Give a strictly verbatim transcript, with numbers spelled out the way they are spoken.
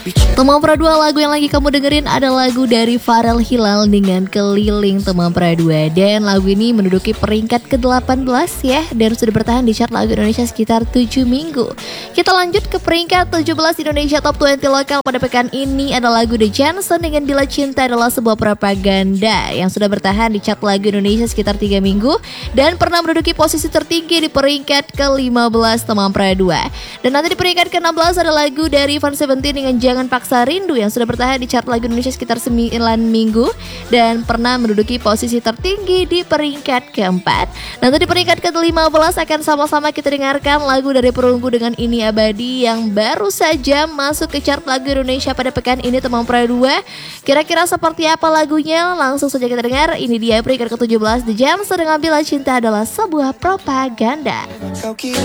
Teman Pradua, lagu yang lagi kamu dengerin ada lagu dari Farel Hilal dengan Keliling Teman Pradua. Dan lagu ini menduduki peringkat ke delapan belas ya, dan sudah bertahan di chart lagu Indonesia sekitar tujuh minggu. Kita lanjut ke peringkat tujuh belas Indonesia Top dua puluh lokal pada pekan ini. Ada lagu The Johnson dengan Bila Cinta Adalah Sebuah Propaganda yang sudah bertahan di chart lagu Indonesia sekitar tiga minggu dan pernah menduduki posisi tertinggi di peringkat ke lima belas Teman Pradua. Dan nanti di peringkat ke enam belas ada lagu dari Van Seventeen dengan Jangan Paksa Rindu yang sudah bertahan di chart lagu Indonesia sekitar sembilan minggu dan pernah menduduki posisi tertinggi di peringkat keempat. Nanti di peringkat ke lima belas akan sama-sama kita dengarkan lagu dari Perunggu dengan Ini Abadi yang baru saja masuk ke chart lagu Indonesia pada pekan ini Teman Pradua. Kira-kira seperti apa lagunya? Langsung saja kita dengar. Ini dia peringkat ke tujuh belas The Johnson dengan Bila Cinta Adalah Sebuah Propaganda.